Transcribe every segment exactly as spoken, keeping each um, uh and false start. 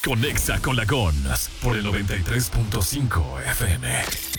Conexa con la Gons por el noventa y tres punto cinco F M.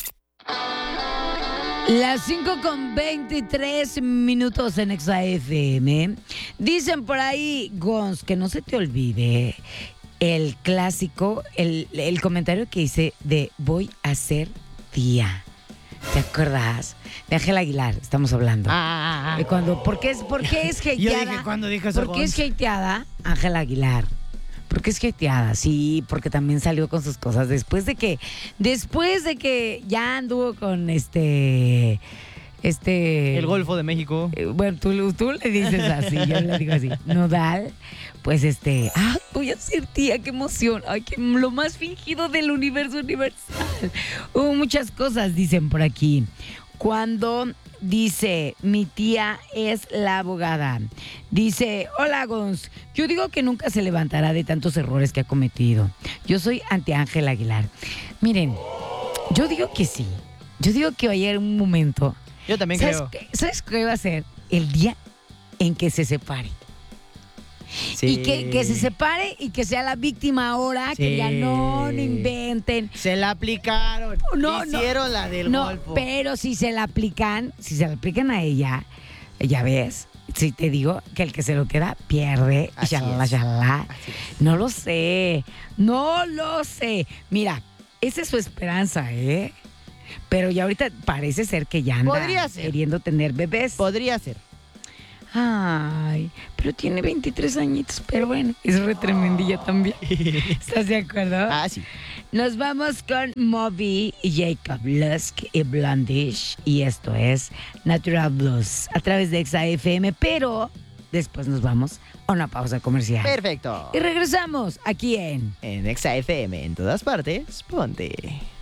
Las cinco con veintitrés minutos en Exa F M. Dicen por ahí, Gons, que no se te olvide el clásico, el, el comentario que hice de voy a ser tía. ¿Te acuerdas? De Ángela Aguilar, estamos hablando. Ah, De cuando, ¿por qué es, por qué es hateada? Yo dije, ¿cuándo dijo eso, ¿Por qué es Gons? hateada Ángela Aguilar? ¿Por qué es hateada? Sí, porque también salió con sus cosas después de que, después de que ya anduvo con este, este. El Golfo de México. Eh, Bueno, tú, tú le dices así, yo le digo así. Nodal, pues este, ah, voy a ser tía, qué emoción. Ay, que lo más fingido del universo universal. Hubo muchas cosas, dicen por aquí. Cuando dice, mi tía es la abogada. Dice, hola Gons, yo digo que nunca se levantará de tantos errores que ha cometido. Yo soy anti Ángela Aguilar. Miren, yo digo que sí. Yo digo que va a llegar un momento. Yo también ¿Sabes creo. qué, ¿Sabes qué va a ser? El día en que se separe. Sí. Y que, que se separe y que sea la víctima ahora, que Sí. ya no, no inventen. Se la aplicaron. No, no. Hicieron la del No, Golfo. pero si se la aplican, si se la aplican a ella, ya ves, si te digo que el que se lo queda pierde, Así shalala, es. shalala. Así es. No lo sé, no lo sé. Mira, esa es su esperanza, ¿eh? Pero ya ahorita parece ser que ya anda Podría ser. queriendo tener bebés. Podría ser. Ay, pero tiene veintitrés añitos, pero bueno, es re tremendilla también. ¿Estás de acuerdo? Ah, sí. Nos vamos con Moby, Jacob Lusk y Blondish. Y esto es Natural Blues a través de Exa F M. Pero después nos vamos a una pausa comercial. Perfecto. Y regresamos aquí en En Exa F M, en todas partes, ponte.